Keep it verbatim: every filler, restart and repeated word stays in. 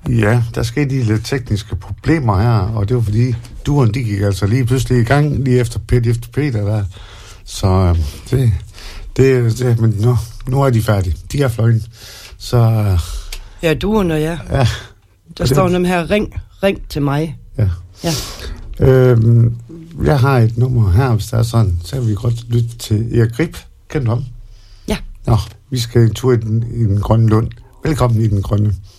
Ja, der skete de lidt tekniske problemer her, og det var fordi duren, de gik altså lige pludselig i gang, lige efter Peter, efter Peter der. Så øh, det, det, det, men nu, nu er de færdige. De er fløjten. Så... Øh, ja, duren og jeg. Ja. Der står nemlig her, ring, ring til mig. Ja. Ja. Øhm, jeg har et nummer her, hvis der er sådan, så kan vi godt lytte til Erik Grip. Kender du ham? Ja. Nå, vi skal en tur i den, i den grønne lund. Velkommen i den grønne.